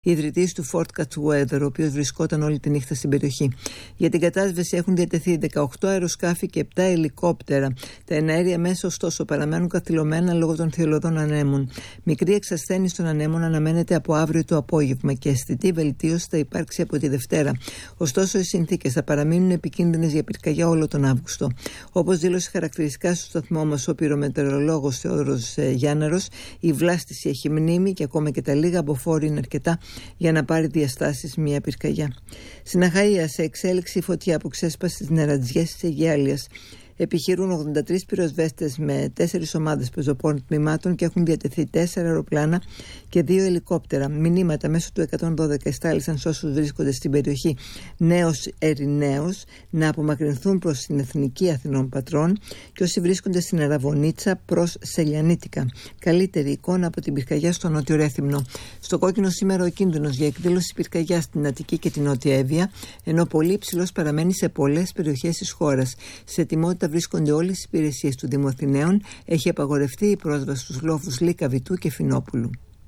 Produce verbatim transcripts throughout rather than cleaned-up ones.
ιδρυτής του Fort Cutweather, ο οποίος βρισκόταν όλη τη νύχτα στην περιοχή. Για την κατάσβεση έχουν διατεθεί δεκαοκτώ αεροσκάφη και επτά ελικόπτερα. Τα εναέρια μέσα, ωστόσο, παραμένουν καθυλωμένα λόγω των θυελλωδών ανέμων. Μικρή εξασθένηση των ανέμων αναμένεται από αύριο το απόγευμα και αισθητή βελτίωση θα υπάρξει από τη Δευτέρα. Ωστόσο, οι συνθήκες θα παραμείνουν επικίνδυνες για πυρκαγιά όλο τον Αύγουστο. Όπως δήλωσε χαρακτηριστικά στο σταθμό μας ο πυρομετεωρολόγος Θεόδωρος Γιάνναρος, η βλάστηση έχει μνήμη και ακόμα και τα λίγα αποφόρη είναι αρκετά για να πάρει διαστάσεις μια πυρκαγιά. Στην Αχαΐα, σε εξέλιξη η φωτιά που ξέσπασε στις νερατζιές της Αιγιάλειας. Επιχειρούν ογδόντα τρεις πυροσβέστες με τέσσερις ομάδες πεζοπόρων τμήματων και έχουν διατεθεί τέσσερα αεροπλάνα και δύο ελικόπτερα. Μηνύματα μέσω του εκατόν δώδεκα εστάλησαν σε όσους βρίσκονται στην περιοχή νέος ερηναίος να απομακρυνθούν προς την Εθνική Αθηνών Πατρών και όσοι βρίσκονται στην Αραβωνίτσα προς Σελιανίτικα. Καλύτερη εικόνα από την πυρκαγιά στο Νότιο Ρέθυμνο. Στο κόκκινο σήμερα ο κίνδυνος για εκδήλωση πυρκαγιά στην Αττική και την Νότια Εύβοια, ενώ πολύ υψηλός παραμένει σε πολλές περιοχές της χώρας. Σε ετοιμότητα βρίσκονται όλες οι υπηρεσίες του Δήμου Αθηναίων. Έχει απαγορευτεί η πρόσβαση στους λόφους Λίκα, Βητού και Φινόπουλου.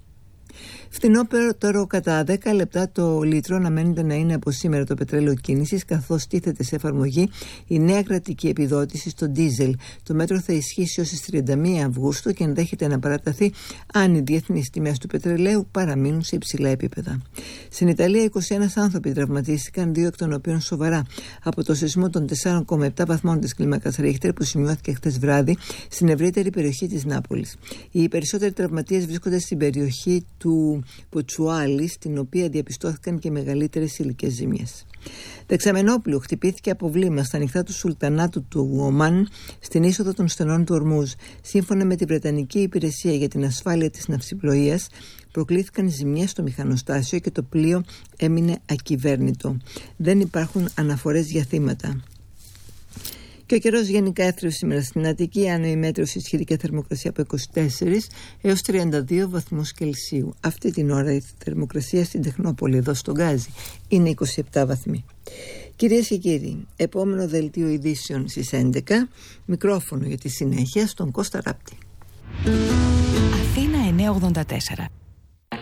Φθηνότερο κατά δέκα λεπτά το λίτρο αναμένεται να είναι από σήμερα το πετρέλαιο κίνησης, καθώς τίθεται σε εφαρμογή η νέα κρατική επιδότηση στο ντίζελ. Το μέτρο θα ισχύσει ως τις τριάντα μία Αυγούστου και ενδέχεται να παραταθεί αν οι διεθνείς τιμές του πετρελαίου παραμείνουν σε υψηλά επίπεδα. Στην Ιταλία, είκοσι ένας άνθρωποι τραυματίστηκαν, δύο εκ των οποίων σοβαρά, από το σεισμό των τεσσάρων κόμμα επτά βαθμών της κλίμακας Ρίχτερ που σημειώθηκε χθες βράδυ στην ευρύτερη περιοχή της Νάπολης. Οι περισσότεροι τραυματίες βρίσκονται στην περιοχή του Ποτσουάλι, στην οποία διαπιστώθηκαν και μεγαλύτερες υλικές ζημιές. Δεξαμενόπλου χτυπήθηκε από βλήμα στα νυχτά του Σουλτανάτου του Ομάν στην είσοδο των στενών του Ορμούζ. Σύμφωνα με την Βρετανική Υπηρεσία για την Ασφάλεια της Ναυσιπλοείας, προκλήθηκαν ζημιές στο μηχανοστάσιο και το πλοίο έμεινε ακυβέρνητο. Δεν υπάρχουν αναφορές για θύματα. Και ο καιρός γενικά έθρεωσε σήμερα στην Αττική, άνεμη μέτριος ισχυρή και θερμοκρασία από είκοσι τέσσερις έως τριάντα δύο βαθμούς Κελσίου. Αυτή την ώρα η θερμοκρασία στην Τεχνόπολη, εδώ στον Γκάζι, είναι είκοσι επτά βαθμοί. Κυρίες και κύριοι, επόμενο δελτίο ειδήσεων στις έντεκα, μικρόφωνο για τη συνέχεια στον Κώστα Ράπτη. Αθήνα εννιακόσια ογδόντα τέσσερα.